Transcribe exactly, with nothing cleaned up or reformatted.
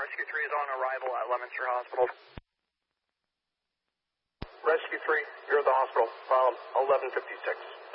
Rescue three is on arrival at Leominster Hospital. Rescue three, you're at the hospital, um, eleven fifty-six.